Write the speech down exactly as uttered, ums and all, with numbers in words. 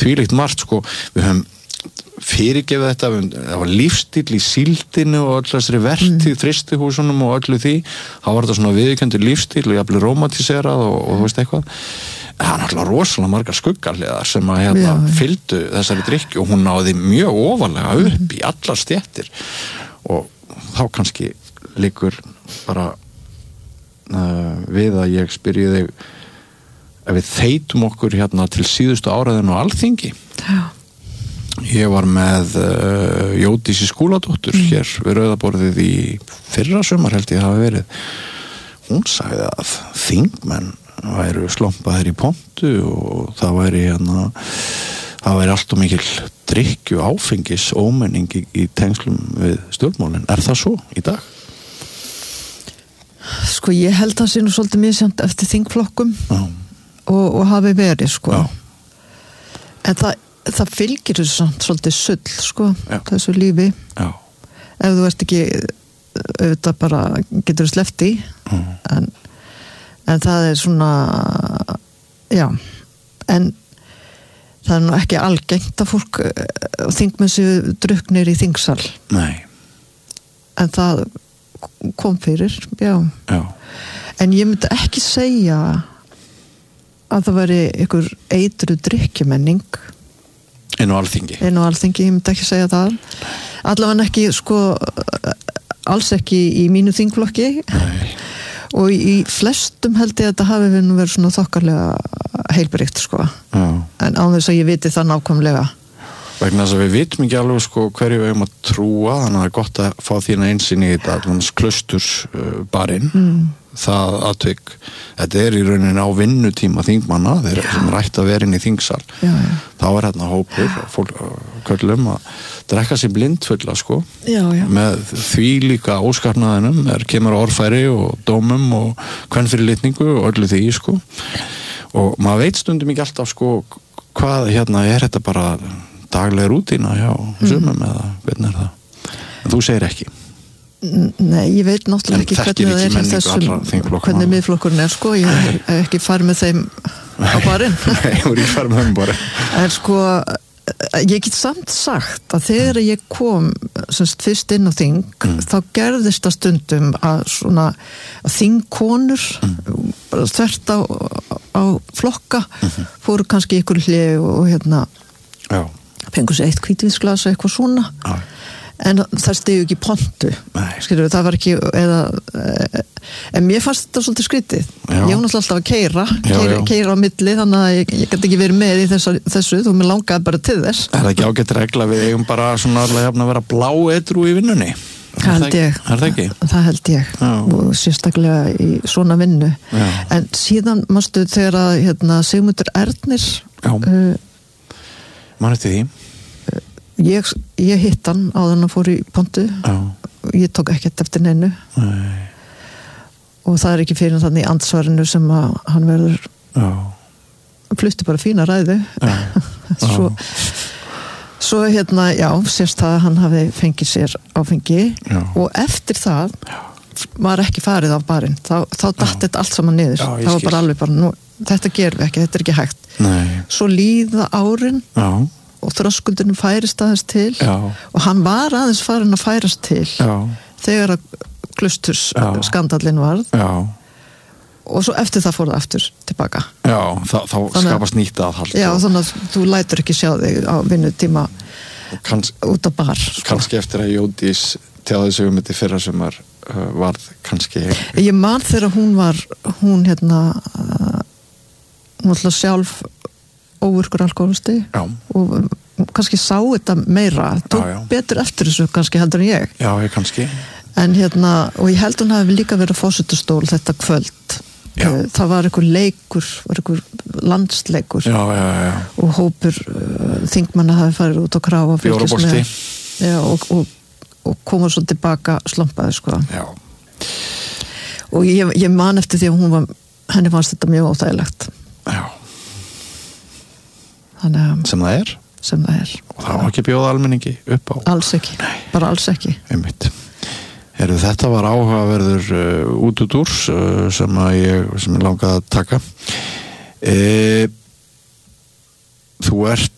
þvílíkt margt sko, við höfum fyrirgefið þetta, það var lífstíl í síldinu og öll þessari vertíð, mm. frystihúsunum og öllu því, þá var þetta svona viðurkenndur lífstíl og jafnvel romantiserað og, og þú veist eitthvað. Það er náttúrulega rosalega margar skuggarliðar sem að hérna já, fylgdu þessari drykki og hún náði mjög ofarlega upp mm. í allar stéttir og þá kannski liggur bara uh, við að ég spyrji þig ef við þeytum okkur hérna til síðustu áraðinu á Alþingi. Já. Ég var með uh, Jódísi Skúladóttur mm. hér við Rauðaborðið í fyrra sumar held ég hafa verið. Hún sagði að þingmenn væru slompaðir í pontu og það væri hérna það væri allt og mikil drykkju áfengis ómenning í, í tengslum við stjórnmálin. Er það svo í dag? Sko ég held að það sé nú svolítið misjafnt eftir þingflokkum og, og hafi verið sko. Já. En það það fylgir þessu svolítið sull sko, já. Þessu lífi já. Ef þú ert ekki auðvitað bara getur þú sleppt í mm. en, en það er svona já en það er nú ekki algengt að fólk þingmenn séu drukknir í þingsal. Nei. En það kom fyrir já. Já. En ég myndi ekki segja að það væri einhver eitruð drykkjumenning inn á Alþingi. Inn á Alþingi, ég myndi ekki segja það. Allavega ekki, sko, alls ekki í mínu þingflokki. Nei. Og í flestum held ég að þetta hafi verið svona þokkarlega heilbrigt, sko. Já. En án þess að ég viti það nákvæmlega. Vegna þess að við vitum ekki alveg, sko, hverju við höfum að trúa, þannig að það er gott að fá þína einsinn í þetta, alveg klaustursbarinn. Mm. Það atvik, þetta er í rauninni á vinnutíma þingmanna, þeir sem rætt að vera inn í þingsal. Já, já. Þá er hérna hópur, fólk, köllum að drekka sér blindfulla, sko. Já, já. Með því líka óskapnaðinum, er kemur orðfæri og dómum og kvenfyrirlitningu og öllu því, sko. Og maður veit stundum ekki alltaf, sko, hvað hérna er þetta bara daglega rútína hjá sumum mm. eða hvernig er það? En þú segir ekki. Nei, ég veit náttúrulega ekki hvernig það er þessum, hvernig miðflokkurinn er sko, ég hef ekki farið með þeim á barinn. Nei, ég voru ekki farið með þeim bara. En sko, ég get samt sagt að þegar ég kom semst fyrst inn á þing, mm. þá gerðist það stundum að svona að þingkonur mm. bara þvert á, á flokka mm-hmm. fóru kannski ykkur hlið og hérna fengur sér eitt hvítvínsglas og eitthvað svona. Já. En það stegu ekki pontu skilur, það var ekki eða, en mér fannst þetta svolítið skrítið já. Ég var náttúrulega alltaf að keyra keyra, keyra á milli, þannig að ég, ég gæti ekki verið með í þessu, þessu þú mér langaði bara til þess. Er það ekki ágætt regla við eigum bara svona alveg að vera blá edrú í vinnunni? Það held ég, er það ekki? Það held ég já. Og sérstaklega í svona vinnu já. En síðan mástu þegar að hérna, Sigmundur Ernir uh, Man eftir því Ég, ég hitt hann áður hann að fór í pontu já. Ég tók ekkert eftir neinu Nei. Og það er ekki fyrir þannig í andsvarinu sem að hann verður já. Flutti bara fína ræðu svo, svo hérna já, sérst það að hann hafi fengið sér áfengi já. Og eftir það já. Var ekki farið af barinn þá, þá datt þetta allt saman niður já, það var bara alveg bara, nú, þetta gerum við ekki, þetta er ekki hægt Nei. Svo líða árin já og þröskuldinu færist aðeins til já. Og hann var aðeins farin að færast til já. Þegar að klusturs skandallinn varð já. Og svo eftir það fór það aftur tilbaka já, þá, þá skapast nýtt aðhald já, og þannig að þú lætur ekki sjá þig á vinnutíma kanns, út á bar sko. Kannski eftir að Jódís tjáði sig um þetta fyrra sem var uh, varð kannski ég man þegar hún var hún hérna uh, hún alltaf sjálf óvirkur alkoholisti og kannski sá þetta meira tók já, já. Betur eftir þessu kannski heldur en ég já, ég kannski en hérna, og ég held hún hafi líka verið fósitustól þetta kvöld já. Það var einhver leikur var einhver landsleikur já, já, já. Og hópur uh, þingmanna hafi farið út á krafa já, og, og, og koma svo tilbaka slampaði sko já. Og ég, ég man eftir því að hún var henni fannst þetta mjög óþægilegt já Þannig, sem það er sem það er og það var ekki bjóða almenningi upp á alls ekki, Nei. Bara alls ekki einmitt Heru, þetta var áhugaverður uh, út út úr uh, sem að ég sem ég langaði að taka e, þú ert